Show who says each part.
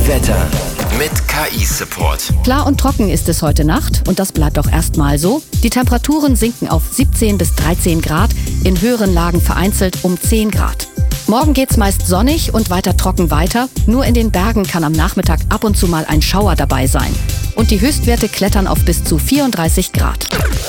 Speaker 1: Wetter mit KI-Support.
Speaker 2: Klar und trocken ist es heute Nacht und das bleibt auch erstmal so. Die Temperaturen sinken auf 17 bis 13 Grad, in höheren Lagen vereinzelt um 10 Grad. Morgen geht's meist sonnig und weiter trocken weiter. Nur in den Bergen kann am Nachmittag ab und zu mal ein Schauer dabei sein. Und die Höchstwerte klettern auf bis zu 34 Grad.